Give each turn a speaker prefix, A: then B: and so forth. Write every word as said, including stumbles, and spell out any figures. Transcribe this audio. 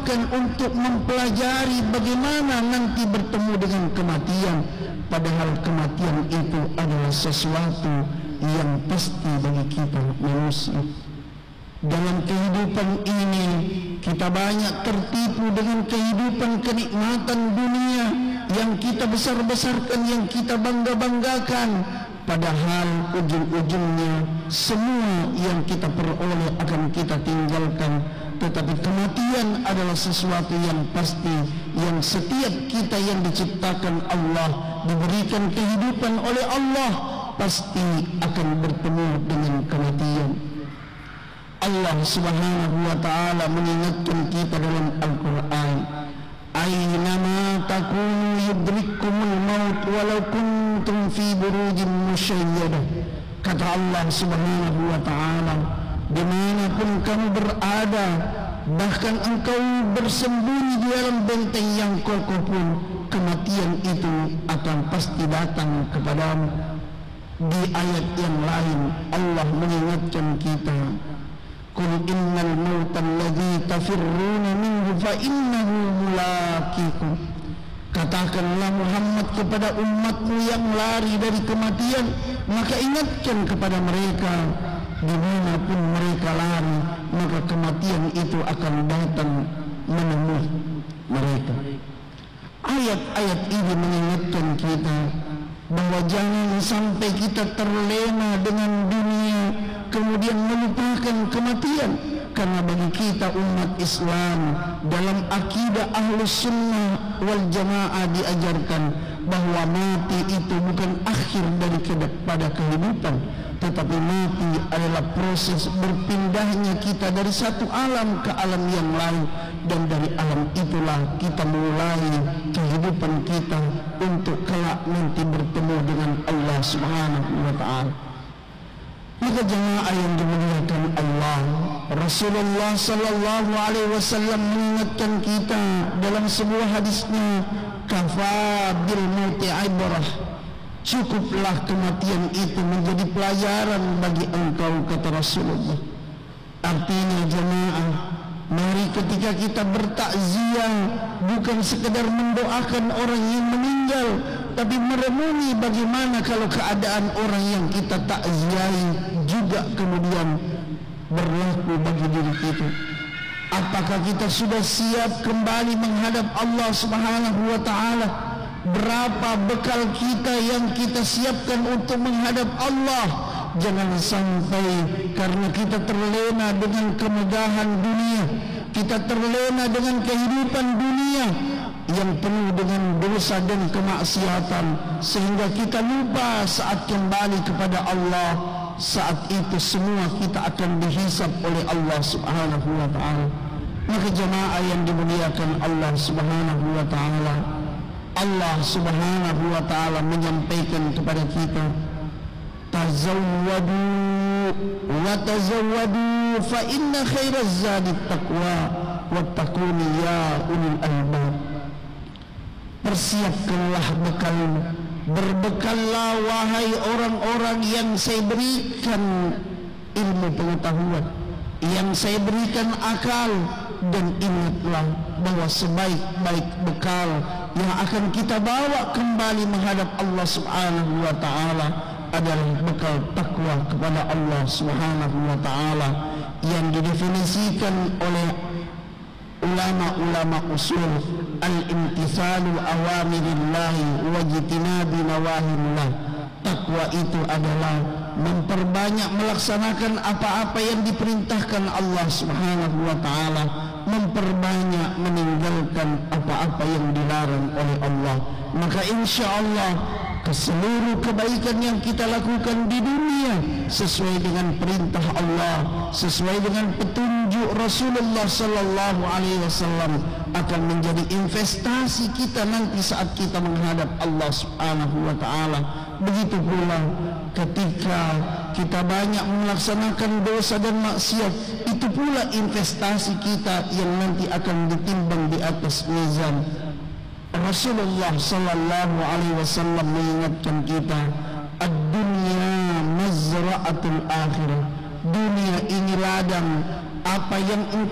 A: lupakan untuk mempelajari bagaimana nanti bertemu dengan kematian, padahal kematian itu adalah sesuatu yang pasti bagi kita manusia. Dalam kehidupan ini kita banyak tertipu dengan kehidupan kenikmatan dunia yang kita besar-besarkan, yang kita bangga-banggakan, padahal ujung-ujungnya semua yang kita peroleh akan kita tinggalkan. Tetapi kematian adalah sesuatu yang pasti, yang setiap kita yang diciptakan Allah, diberikan kehidupan oleh Allah, pasti akan bertemu dengan kematian. Allah Subhanahu wa ta'ala mengingatkan kita dalam Al-Quran, aynama takunu yudrikkumul maut walau kuntum fi burujin musyayyadah. Kata Allah Subhanahu wa ta'ala, dimanapun kamu berada, bahkan engkau bersembunyi di dalam benteng yang kokoh pun, kematian itu akan pasti datang kepadamu. Di ayat yang lain Allah mengingatkan kita, qul innal mauta alladhi tafirruna minhu fa innahu mulaqikum. Katakanlah Muhammad kepada umatmu yang lari dari kematian, maka ingatkan kepada mereka, dimanapun mereka lari, maka kematian itu akan datang menemui mereka. Ayat-ayat ini mengingatkan kita bahwa jangan sampai kita terlena dengan dunia kemudian melupakan kematian. Karena bagi kita umat Islam, dalam akidah Ahlus Sunnah wal Jamaah diajarkan bahwa mati itu bukan akhir dari pada kehidupan, tetapi mati adalah proses berpindahnya kita dari satu alam ke alam yang lain, dan dari alam itulah kita mulai kehidupan kita untuk kelak nanti bertemu dengan Allah Subhanahu wa ta'ala. Maka jemaah yang dimuliakan Allah, Rasulullah sallallahu alaihi wasallam mengingatkan kita dalam sebuah hadisnya, kafa bil mauti ibrah, cukuplah kematian itu menjadi pelajaran bagi engkau, kata Rasulullah. Artinya jemaah, mari ketika kita bertakziah bukan sekedar mendoakan orang yang meninggal, tapi merenungi bagaimana kalau keadaan orang yang kita takziahi juga kemudian berlaku bagi diri kita. Apakah kita sudah siap kembali menghadap Allah Subhanahu wa ta'ala? Berapa bekal kita yang kita siapkan untuk menghadap Allah? Jangan sampai karena kita terlena dengan kemegahan dunia, kita terlena dengan kehidupan dunia yang penuh dengan dosa dan kemaksiatan, sehingga kita lupa saat kembali kepada Allah. Saat itu semua kita akan dihisab oleh Allah Subhanahu wa ta'ala. Maka jemaah yang dimuliakan Allah Subhanahu wa ta'ala, Allah Subhanahu wa ta'ala menyampaikan kepada kita, tazawwadu wa tazawwadu fa inna khairaz zadi taqwa wattaquni ya ulil albab. Persiapkanlah bekalmu, berbekallah wahai orang-orang yang saya berikan ilmu pengetahuan, yang saya berikan akal, dan ingatlah bahwa sebaik-baik bekal yang akan kita bawa kembali menghadap Allah Subhanahu wa ta'ala adalah bekal takwa kepada Allah Subhanahu wa ta'ala, yang didefinisikan oleh ulama-ulama usul, al-imtithalu awamirillahi wa jitinabi nawahillah. Takwa itu adalah memperbanyak melaksanakan apa-apa yang diperintahkan Allah Subhanahu wa ta'ala, memperbanyak meninggalkan apa-apa yang dilarang oleh Allah. Maka insya Allah keseluruh kebaikan yang kita lakukan di dunia sesuai dengan perintah Allah, sesuai dengan petunjuk Rasulullah sallallahu alaihi wasallam, akan menjadi investasi kita nanti saat kita menghadap Allah Subhanahu wa ta'ala. Begitu pula ketika kita banyak melaksanakan dosa dan maksiat, itu pula investasi kita yang nanti akan ditimbang di atas mizan. Rasulullah sallallahu alaihi wasallam mengingatkan kita, ad-dunya mazra'atul akhirah. Dunia ini ladang, apa yang